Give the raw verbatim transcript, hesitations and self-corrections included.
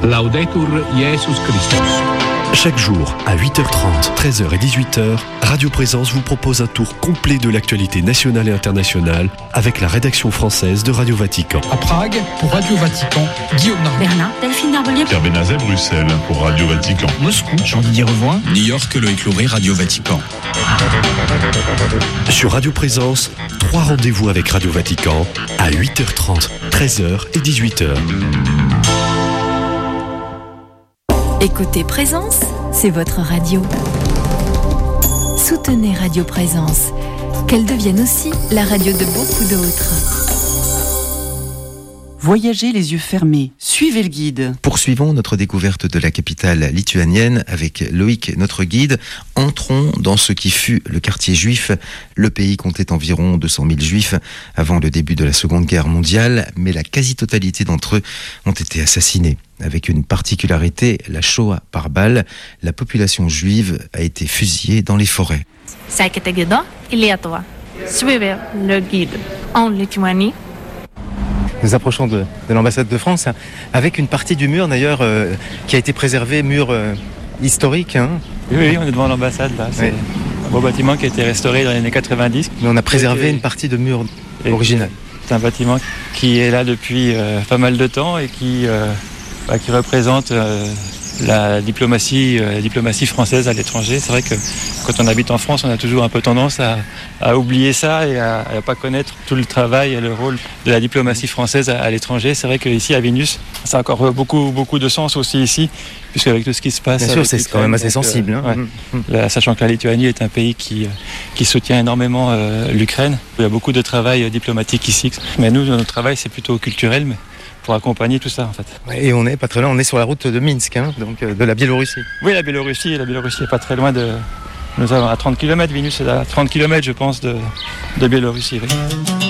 Laudetur Jesus Christus. Chaque jour, à huit heures trente, treize heures et dix-huit heures, Radio Présence vous propose un tour complet de l'actualité nationale et internationale avec la rédaction française de Radio Vatican. À Prague, pour Radio Vatican, Guillaume Narbonne. Berlin, Delphine Darbelier. Pierre Benazet, Bruxelles, pour Radio Vatican. Moscou, Jean-Didier Revoin. New York, Loïc Lauré, Radio Vatican. Sur Radio Présence, trois rendez-vous avec Radio Vatican à huit heures trente, treize heures et dix-huit heures. Écoutez Présence, c'est votre radio. Soutenez Radio Présence, qu'elle devienne aussi la radio de beaucoup d'autres. Voyagez les yeux fermés, suivez le guide. Poursuivons notre découverte de la capitale lituanienne avec Loïc, notre guide. Entrons dans ce qui fut le quartier juif. Le pays comptait environ deux cent mille juifs avant le début de la Seconde Guerre mondiale, mais la quasi-totalité d'entre eux ont été assassinés. Avec une particularité, la Shoah par balle, la population juive a été fusillée dans les forêts. Sekite gido į Lietuvą. Suivez le guide en Lituanie. Nous approchons de, de l'ambassade de France, hein, avec une partie du mur d'ailleurs euh, qui a été préservée, mur euh, historique. Hein. Oui, oui, on est devant l'ambassade là. C'est oui. Un beau bâtiment qui a été restauré dans les années quatre-vingt-dix. Mais on a préservé et, une partie de mur original. C'est un bâtiment qui est là depuis euh, pas mal de temps et qui, euh, bah, qui représente euh, la diplomatie, euh, la diplomatie française à l'étranger. C'est vrai que quand on habite en France, on a toujours un peu tendance à, à oublier ça et à ne pas connaître tout le travail et le rôle de la diplomatie française à, à l'étranger. C'est vrai qu'ici à Vilnius, ça a encore beaucoup, beaucoup de sens aussi ici, puisqu'avec tout ce qui se passe... Bien sûr, c'est quand même assez donc, sensible. Hein. Euh, ouais. mmh. Là, sachant que la Lituanie est un pays qui, qui soutient énormément euh, l'Ukraine. Il y a beaucoup de travail diplomatique ici. Mais nous, notre travail, c'est plutôt culturel, mais pour accompagner tout ça en fait. Et on est pas très loin, on est sur la route de Minsk, hein, donc euh, de la Biélorussie. Oui, la Biélorussie, la Biélorussie est pas très loin de... Nous avons à trente kilomètres, Vilnius est à trente kilomètres je pense de, de Biélorussie. Oui.